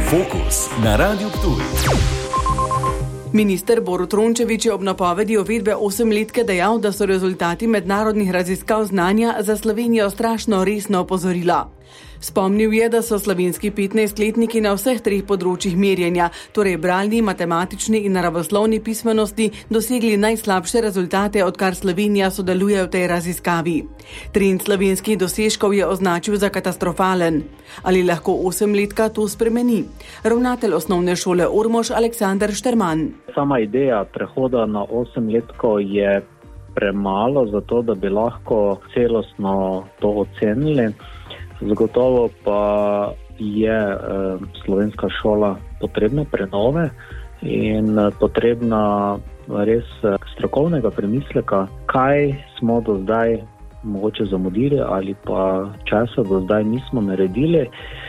Fokus na Radiu Ptuj. Minister Borut Rončević je ob napovedi uvedbe 8-letke dejal, da so rezultati mednarodnih raziskav znanja za Slovenijo strašno resno opozorila. Spomnil je, da so slovenski 15-letniki na vseh 3 področjih merjenja, torej bralni, matematični in naravoslovni pismenosti, dosegli najslabše rezultate, odkar Slovenija sodeluje v tej raziskavi. Trend slovenskih dosežkov je označil za katastrofalen. Ali lahko 8-letka to spremeni? Ravnatelj osnovne šole Ormož Aleksander Šterman. Sama ideja prehoda na 8-letko je premalo za to, da bi lahko celostno to ocenili. Zagotovo pa je slovenska šola potrebna prenove in potrebna res strokovnega premisleka, kaj smo do zdaj mogoče zamudili ali pa časa do zdaj nismo naredili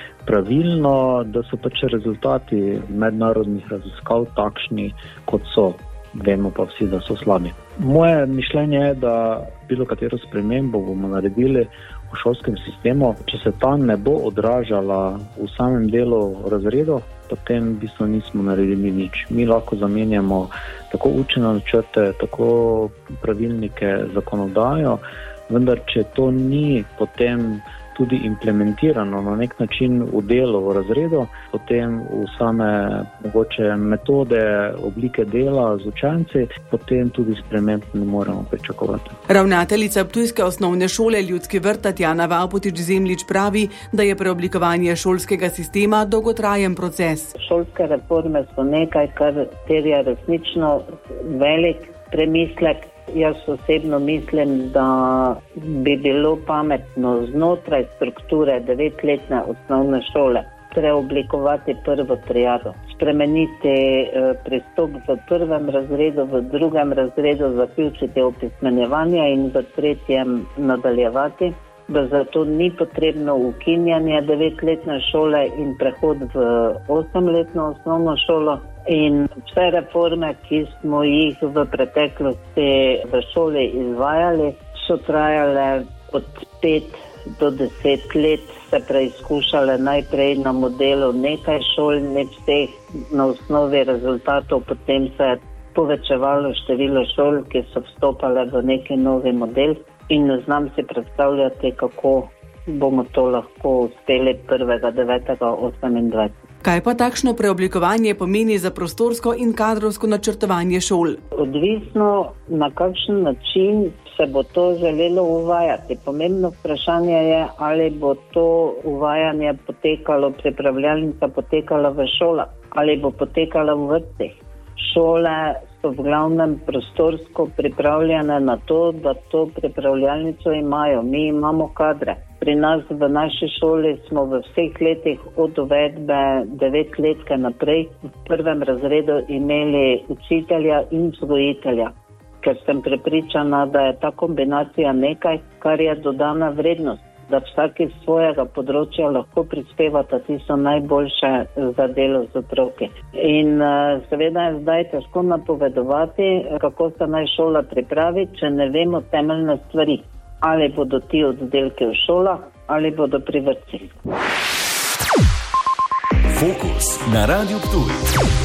pravilno, da so pač rezultati mednarodnih raziskav takšni, kot so. Vemo pa vsi, da so slabi. Moje mišljenje je, da bilo katero spremembo bomo naredili v šolskem sistemu. Če se ta ne bo odražala v samem delu razredu, potem v bistvu nismo naredili nič. Mi lahko zamenjamo tako učne načrte, tako pravilnike, zakonodajo, vendar če to ni potem tudi implementirano na nek način v delo v razredu, potem v same mogoče metode, oblike dela z učenci, potem tudi sprememb ne moremo pričakovati. Ravnateljica ptujske osnovne šole Ljudski vrt Tatjana Vavpotič-Zemljič pravi, da je preoblikovanje šolskega sistema dolgotrajen proces. Šolske reforme so nekaj, kar terja resnično velik premislek. Jaz osebno mislim, da bi bilo pametno znotraj strukture 9-letne osnovne šole preoblikovati prvo triado, spremeniti pristop v 1. razredu, v 2. razredu zaključiti opismenjevanje in v 3. nadaljevati, da zato ni potrebno ukinjanje 9-letne šole in prehod v 8-letno osnovno šolo. In vse reforme, ki smo jih v preteklosti v šoli izvajali, so trajale od 5 do 10 let, se preizkušale najprej na modelu nekaj šol, ne vseh, na osnovi rezultatov, potem se je povečevalo število šol, ki so vstopale v neki novi model in ne znam si predstavljati, kako bomo to lahko uspeli 1.9.28. Kaj pa takšno preoblikovanje pomeni za prostorsko in kadrovsko načrtovanje šol? Odvisno, na kakšen način se bo to želelo uvajati. Pomembno vprašanje je, ali bo to uvajanje potekalo, pripravljalnica potekala v šolah, ali bo potekala v vrtcih. Šole so v glavnem prostorsko pripravljene na to, da to pripravljalnico imajo. Mi imamo kadre. Pri nas v naši šoli smo v vseh letih od uvedbe 9-letke naprej v 1. razredu imeli učitelja in vzgojitelja, ker sem prepričana, da je ta kombinacija nekaj, kar je dodana vrednost, da vsak iz svojega področja lahko prispevata tisto najboljše za delo z otroki. In seveda je zdaj težko napovedovati, kako se naj šola pripravi, če ne vemo temeljne stvari. Ali bodo ti oddelki v šolah, ali bodo pri vrtcih. Fokus na Radiu Ptuj.